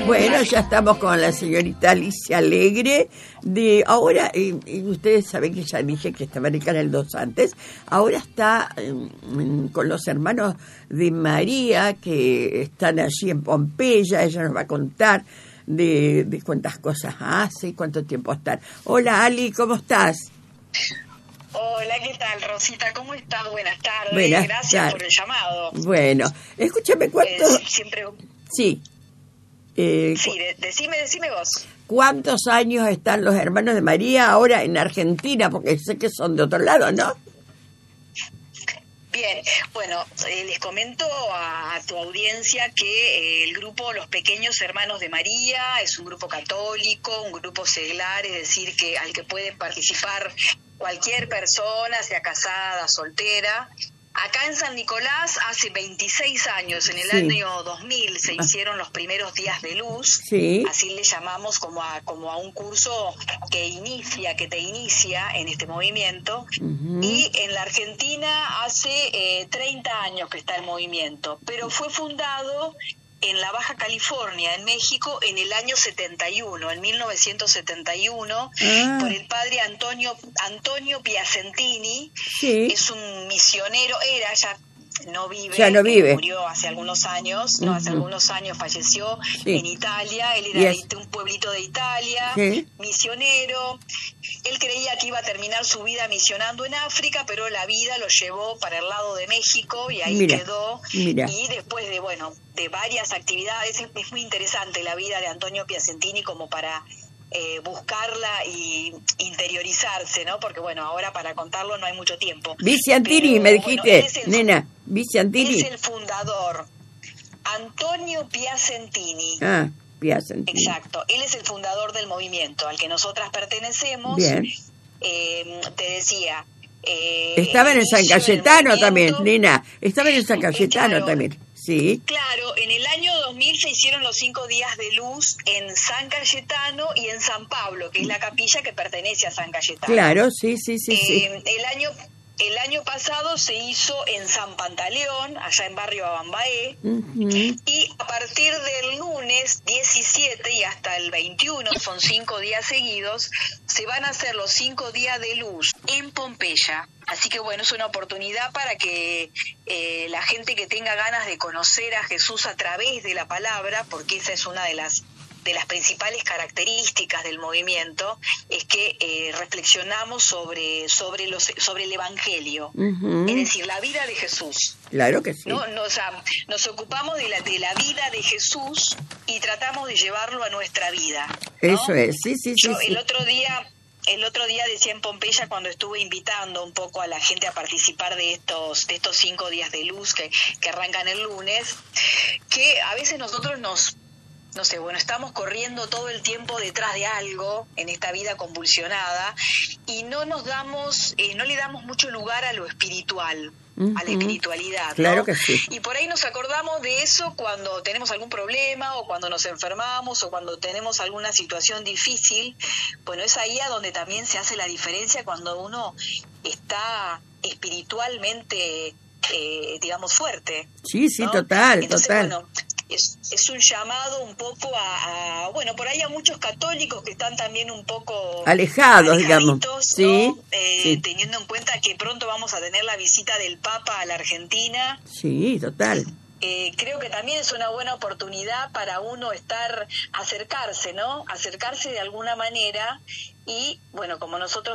Bueno, ya estamos con la señorita Alicia Alegre. Ahora, y ustedes saben que ya dije que estaba en el Canal 2 antes. Ahora está con los hermanos de María, que están allí en Pompeya. Ella nos va a contar de cuántas cosas hace y cuánto tiempo están. Hola, Ali, ¿cómo estás? Hola, ¿qué tal, Rosita? ¿Cómo estás? Buenas tardes. Buenas Gracias tardes. por el llamado. Bueno, escúchame, ¿cuántos? Siempre... Sí. Sí, decime vos. ¿Cuántos años están los hermanos de María ahora en Argentina? Porque sé que son de otro lado, ¿no? Bien, bueno, les comento a tu audiencia que el grupo Los Pequeños Hermanos de María es un grupo católico, un grupo seglar, es decir, que al que pueden participar cualquier persona, sea casada, soltera. Acá en San Nicolás, hace 26 años, en el año 2000, se hicieron los primeros días de luz. Sí. Así le llamamos como a un curso que te inicia en este movimiento. Uh-huh. Y en la Argentina hace 30 años que está el movimiento, pero fue fundado en la Baja California, en México, en el año 71, en 1971, por el padre Antonio Piacentini. Sí. Es un misionero, ya no vive, murió hace algunos años, uh-huh. Hace algunos años falleció en Italia. Él era de un pueblito de Italia, misionero. Él creía que iba a terminar su vida misionando en África, pero la vida lo llevó para el lado de México y ahí quedó. Y después de varias actividades, es muy interesante la vida de Antonio Piacentini como para buscarla y interiorizarse, ¿no? Porque ahora para contarlo no hay mucho tiempo. Piacentini, me dijiste, nena, Piacentini. Es el fundador, Antonio Piacentini. Piacentini. Exacto, él es el fundador del movimiento al que nosotras pertenecemos. Bien. Te decía... estaba en el San Cayetano también, nena, estaba en el San Cayetano también. Sí. Claro, en el año 2000 se hicieron los 5 días de luz en San Cayetano y en San Pablo, que es la capilla que pertenece a San Cayetano. Claro, sí. El año pasado se hizo en San Pantaleón, allá en barrio Abambaé, uh-huh. Y a partir del lunes 17 y hasta el 21, son 5 días seguidos, se van a hacer los 5 días de luz en Pompeya. Así que es una oportunidad para que la gente que tenga ganas de conocer a Jesús a través de la palabra, porque esa es una de las principales características del movimiento, es que reflexionamos sobre el Evangelio, uh-huh. Es decir, la vida de Jesús. Claro que sí. Nos ocupamos de la vida de Jesús y tratamos de llevarlo a nuestra vida, ¿no? Eso es, sí. Yo el otro día decía en Pompeya, cuando estuve invitando un poco a la gente a participar de estos 5 días de luz que arrancan el lunes, que a veces nosotros estamos corriendo todo el tiempo detrás de algo en esta vida convulsionada y no le damos mucho lugar a lo espiritual, uh-huh. A la espiritualidad, ¿no? Claro que sí. Y por ahí nos acordamos de eso cuando tenemos algún problema o cuando nos enfermamos o cuando tenemos alguna situación difícil. Es ahí a donde también se hace la diferencia cuando uno está espiritualmente, fuerte. Sí, ¿no? Total. Es un llamado un poco a por ahí a muchos católicos que están también un poco alejados, digamos, ¿no? Sí. Teniendo en cuenta que pronto vamos a tener la visita del Papa a la Argentina. Sí, total. Creo que también es una buena oportunidad para uno acercarse, ¿no? Acercarse de alguna manera y, como nosotros